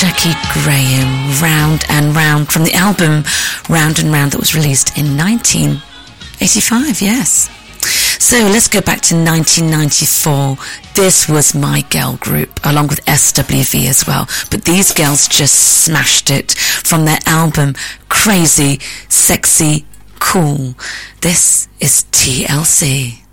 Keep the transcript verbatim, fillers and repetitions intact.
Jackie Graham, Round and Round, from the album Round and Round that was released in nineteen eighty-five, yes. So let's go back to nineteen ninety-four. This was my girl group, along with S W V as well. But these girls just smashed it from their album Crazy, Sexy, Cool. This is T L C.